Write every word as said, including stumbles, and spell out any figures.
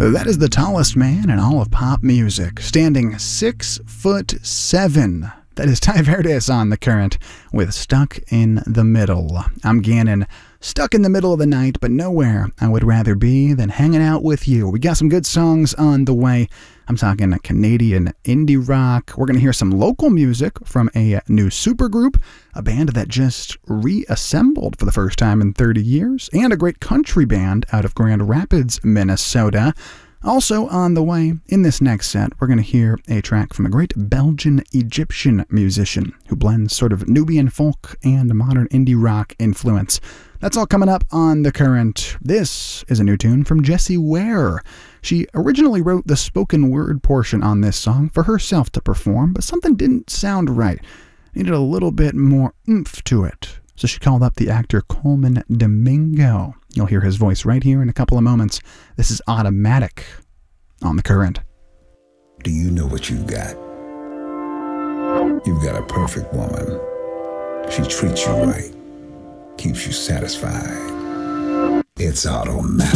That is the tallest man in all of pop music, standing six foot seven. That is Ty Verdes on The Current with Stuck in the Middle. I'm Gannon, stuck in the middle of the night, but nowhere I would rather be than hanging out with you. We got some good songs on the way. I'm talking Canadian indie rock. We're going to hear some local music from a new supergroup, a band that just reassembled for the first time in thirty years, and a great country band out of Grand Rapids, Minnesota. Also on the way, in this next set, we're going to hear a track from a great Belgian-Egyptian musician who blends sort of Nubian folk and modern indie rock influence. That's all coming up on The Current. This is a new tune from Jessie Ware. She originally wrote the spoken word portion on this song for herself to perform, but something didn't sound right. Needed a little bit more oomph to it. So she called up the actor Coleman Domingo. You'll hear his voice right here in a couple of moments. This is Automatic on The Current. Do you know what you've got? You've got a perfect woman. She treats you right, keeps you satisfied. It's automatic.